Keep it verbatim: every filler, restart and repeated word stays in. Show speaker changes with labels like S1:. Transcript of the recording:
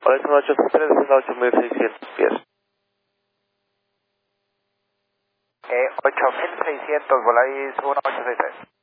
S1: Hola, es uno ocho seis tres, es ocho mil seiscientos pies.
S2: Eh, ocho mil seiscientos, voláis uno ocho seis tres.